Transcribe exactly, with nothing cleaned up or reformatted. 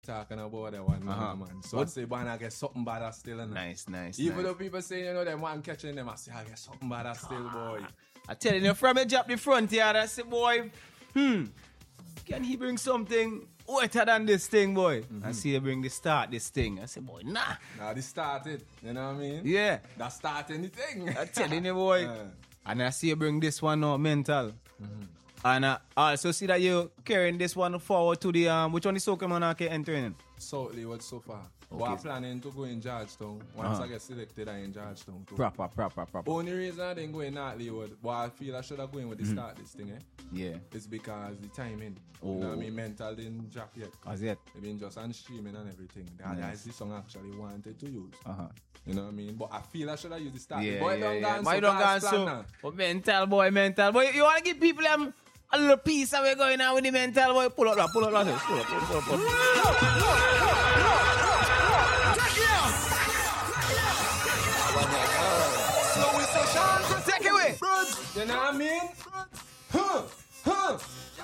talking about that one, uh-huh. man. So what? I say, man, I get something better still. Innit? Nice, nice. Even nice. though people say, you know, them one catching them, I say, I get something better still, boy. I tell you, from a drop the front here, I say, boy, hmm, can he bring something better than this thing, boy? Mm-hmm. I see you bring the start, this thing. I say, boy, nah. Nah, this started, you know what I mean? Yeah. That started the thing. I tell you, boy. Yeah. And I see you bring this one now, mental. Mm-hmm. And I also see that you're carrying this one forward to the, um, which one is Soca Monarchy entering? Southly, what so far? Okay. We're planning to go in Georgetown. Once uh-huh. I get selected, I in Georgetown too. Proper, proper, proper. Only reason I didn't go in Northlywood, but I feel I should have gone with the mm-hmm. start this thing, eh? Yeah. It's because the timing. Oh. You know what I mean? Mental didn't drop yet. As yet? I mean, just on streaming and everything. That nice. Is the song I actually wanted to use. Uh-huh. You know what I mean? But I feel I should have used the start. Yeah, boy, yeah, don't yeah. Dance, Boy, so don't dance so. But mental, boy, mental. Boy, you want to give people um, a little piece of it going on with the mental, boy? Pull up that, pull up that. Pull up, pull up, pull up. Pull up. Take it away. You know what I mean? Huh, huh.